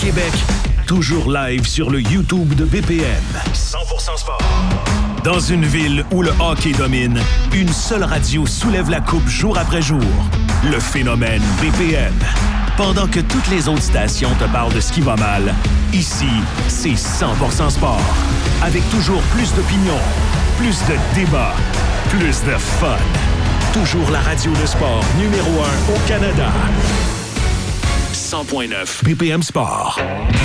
Québec, toujours live sur le YouTube de BPM. 100% sport. Dans une ville où le hockey domine, une seule radio soulève la coupe jour après jour. Le phénomène BPM. Pendant que toutes les autres stations te parlent de ce qui va mal, ici, c'est 100% sport. Avec toujours plus d'opinions, plus de débats, plus de fun. Toujours la radio de sport numéro 1 au Canada. 100.9 BPM Sport.